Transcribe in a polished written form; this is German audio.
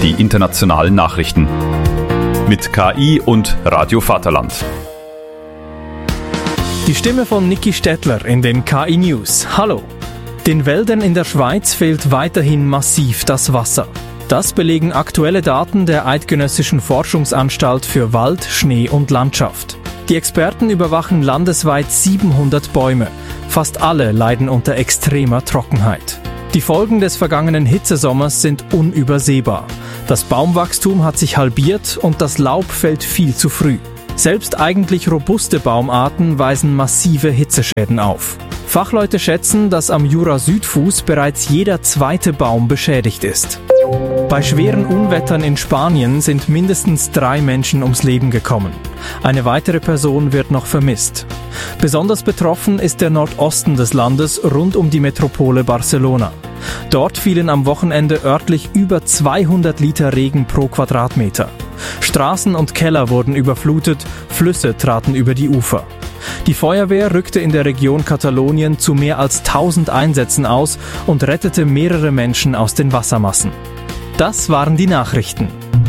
die internationalen Nachrichten. Mit KI und Radio Vaterland. Die Stimme von Niki Stettler in den KI News. Hallo. Den Wäldern in der Schweiz fehlt weiterhin massiv das Wasser. Das belegen aktuelle Daten der Eidgenössischen Forschungsanstalt für Wald, Schnee und Landschaft. Die Experten überwachen landesweit 700 Bäume. Fast alle leiden unter extremer Trockenheit. Die Folgen des vergangenen Hitzesommers sind unübersehbar. Das Baumwachstum hat sich halbiert und das Laub fällt viel zu früh. Selbst eigentlich robuste Baumarten weisen massive Hitzeschäden auf. Fachleute schätzen, dass am Jura-Südfuss bereits jeder zweite Baum beschädigt ist. Bei schweren Unwettern in Spanien sind mindestens 3 Menschen ums Leben gekommen. Eine weitere Person wird noch vermisst. Besonders betroffen ist der Nordosten des Landes rund um die Metropole Barcelona. Dort fielen am Wochenende örtlich über 200 Liter Regen pro Quadratmeter. Straßen und Keller wurden überflutet, Flüsse traten über die Ufer. Die Feuerwehr rückte in der Region Katalonien zu mehr als 1000 Einsätzen aus und rettete mehrere Menschen aus den Wassermassen. Das waren die Nachrichten.